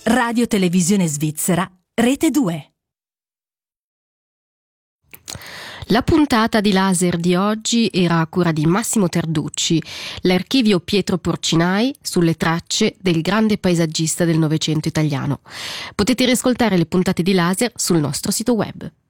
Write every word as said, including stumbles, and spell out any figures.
Radio Televisione Svizzera, Rete due. La puntata di Laser di oggi era a cura di Massimo Terducci, l'archivio Pietro Porcinai sulle tracce del grande paesaggista del Novecento italiano. Potete riascoltare le puntate di Laser sul nostro sito web.